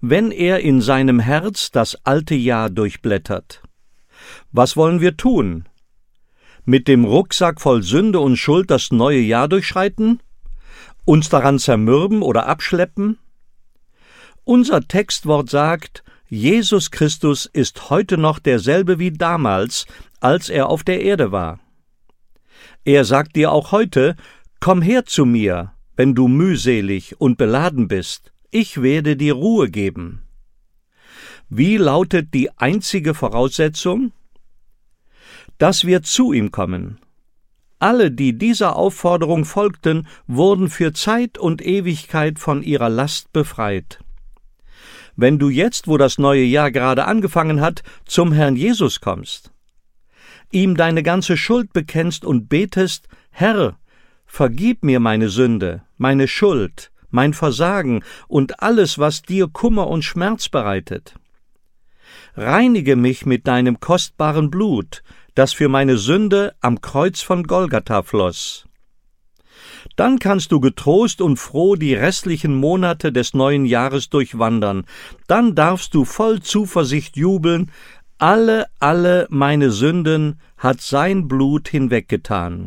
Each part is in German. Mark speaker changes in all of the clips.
Speaker 1: wenn er in seinem Herz das alte Jahr durchblättert. Was wollen wir tun? Mit dem Rucksack voll Sünde und Schuld das neue Jahr durchschreiten? Uns daran zermürben oder abschleppen? Unser Textwort sagt, Jesus Christus ist heute noch derselbe wie damals, als er auf der Erde war. Er sagt dir auch heute, komm her zu mir, wenn du mühselig und beladen bist, ich werde dir Ruhe geben. Wie lautet die einzige Voraussetzung? Dass wir zu ihm kommen. Alle, die dieser Aufforderung folgten, wurden für Zeit und Ewigkeit von ihrer Last befreit. Wenn du jetzt, wo das neue Jahr gerade angefangen hat, zum Herrn Jesus kommst, ihm deine ganze Schuld bekennst und betest, Herr, vergib mir meine Sünde, meine Schuld, mein Versagen und alles, was dir Kummer und Schmerz bereitet. Reinige mich mit deinem kostbaren Blut, das für meine Sünde am Kreuz von Golgatha floss. Dann kannst du getrost und froh die restlichen Monate des neuen Jahres durchwandern. Dann darfst du voll Zuversicht jubeln, alle meine Sünden hat sein Blut hinweggetan.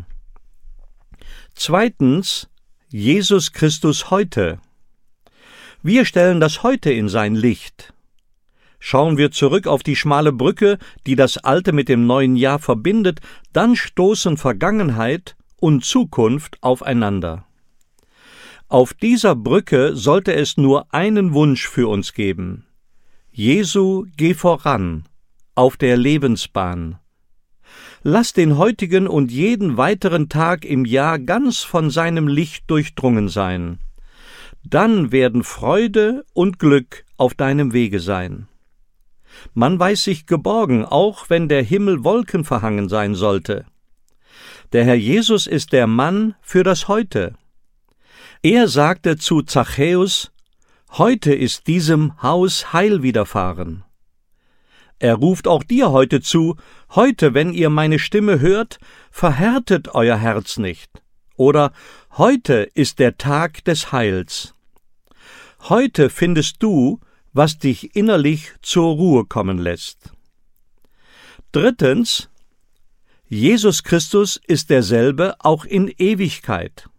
Speaker 1: Zweitens, Jesus Christus heute. Wir stellen das Heute in sein Licht. Schauen wir zurück auf die schmale Brücke, die das Alte mit dem neuen Jahr verbindet, dann stoßen Vergangenheit und Zukunft aufeinander. Auf dieser Brücke sollte es nur einen Wunsch für uns geben. Jesu, geh voran, auf der Lebensbahn. Lass den heutigen und jeden weiteren Tag im Jahr ganz von seinem Licht durchdrungen sein. Dann werden Freude und Glück auf deinem Wege sein. Man weiß sich geborgen, auch wenn der Himmel wolkenverhangen sein sollte. Der Herr Jesus ist der Mann für das Heute. Er sagte zu Zachäus, heute ist diesem Haus Heil widerfahren. Er ruft auch dir heute zu, heute, wenn ihr meine Stimme hört, verhärtet euer Herz nicht. Oder heute ist der Tag des Heils. Heute findest du, was dich innerlich zur Ruhe kommen lässt. Drittens, Jesus Christus ist derselbe auch in Ewigkeit.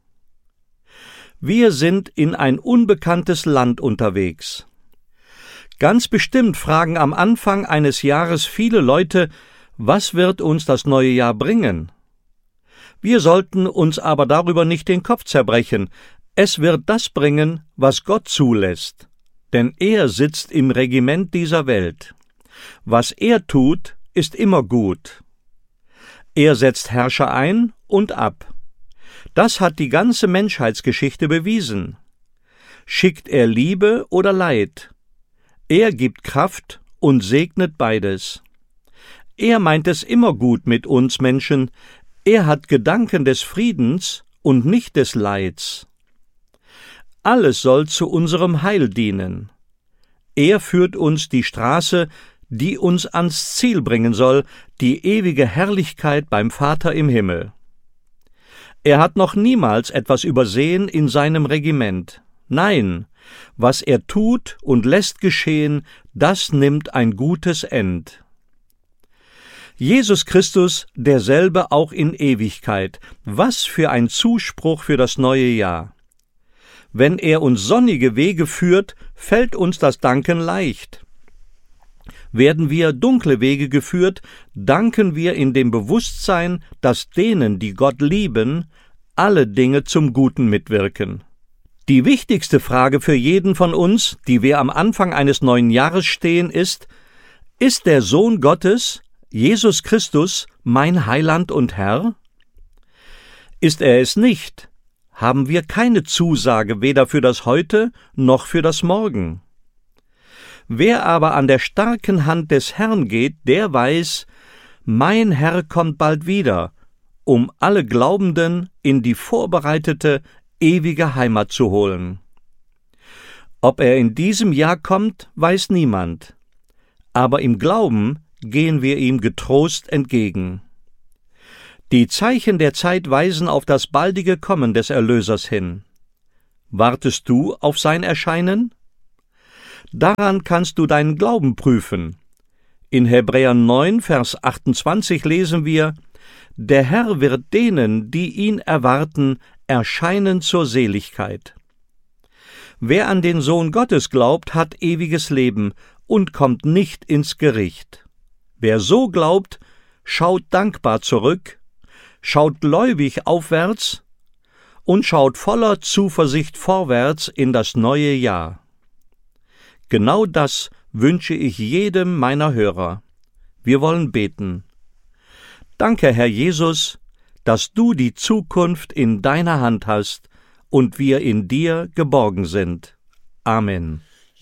Speaker 1: Wir sind in ein unbekanntes Land unterwegs. Ganz bestimmt fragen am Anfang eines Jahres viele Leute, was wird uns das neue Jahr bringen? Wir sollten uns aber darüber nicht den Kopf zerbrechen. Es wird das bringen, was Gott zulässt. Denn er sitzt im Regiment dieser Welt. Was er tut, ist immer gut. Er setzt Herrscher ein und ab. Das hat die ganze Menschheitsgeschichte bewiesen. Schickt er Liebe oder Leid? Er gibt Kraft und segnet beides. Er meint es immer gut mit uns Menschen. Er hat Gedanken des Friedens und nicht des Leids. Alles soll zu unserem Heil dienen. Er führt uns die Straße, die uns ans Ziel bringen soll, die ewige Herrlichkeit beim Vater im Himmel. Er hat noch niemals etwas übersehen in seinem Regiment. Nein, was er tut und lässt geschehen, das nimmt ein gutes End. Jesus Christus, derselbe auch in Ewigkeit. Was für ein Zuspruch für das neue Jahr. Wenn er uns sonnige Wege führt, fällt uns das Danken leicht. Werden wir dunkle Wege geführt, danken wir in dem Bewusstsein, dass denen, die Gott lieben, alle Dinge zum Guten mitwirken. Die wichtigste Frage für jeden von uns, die wir am Anfang eines neuen Jahres stehen, ist der Sohn Gottes, Jesus Christus, mein Heiland und Herr? Ist er es nicht, haben wir keine Zusage weder für das Heute noch für das Morgen. Wer aber an der starken Hand des Herrn geht, der weiß, mein Herr kommt bald wieder, um alle Glaubenden in die vorbereitete, ewige Heimat zu holen. Ob er in diesem Jahr kommt, weiß niemand. Aber im Glauben gehen wir ihm getrost entgegen. Die Zeichen der Zeit weisen auf das baldige Kommen des Erlösers hin. Wartest du auf sein Erscheinen? Daran kannst du deinen Glauben prüfen. In Hebräer 9, Vers 28 lesen wir: Der Herr wird denen, die ihn erwarten, erscheinen zur Seligkeit. Wer an den Sohn Gottes glaubt, hat ewiges Leben und kommt nicht ins Gericht. Wer so glaubt, schaut dankbar zurück, schaut gläubig aufwärts und schaut voller Zuversicht vorwärts in das neue Jahr. Genau das wünsche ich jedem meiner Hörer. Wir wollen beten. Danke, Herr Jesus, dass du die Zukunft in deiner Hand hast und wir in dir geborgen sind. Amen.